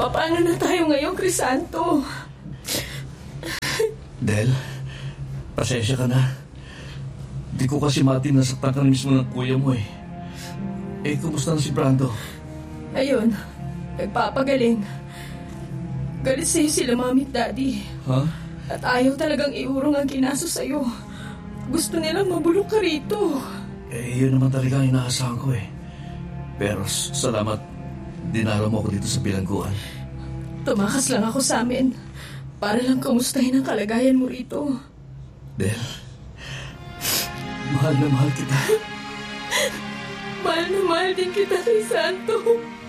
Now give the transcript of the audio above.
Paano na tayo ngayon, Crisanto? Del, pasensya ka na. Di ko kasi nasaktan ka na mismo ng kuya mo eh. Kumusta na si Brando? Ayun, nagpapagaling. Galit sa'yo sila mami at daddy. Ha? At ayaw talagang iurong ang kinaso sa'yo. Gusto nilang mabulok ka rito. Yun naman talaga ang inaasahan ko eh. Pero salamat, dinala mo ako dito sa bilangguan. Tumakas lang ako sa amin para lang kamustahin ang kalagayan mo rito. Del, mahal na mahal kita. Mahal na mahal din kita, Crisanto.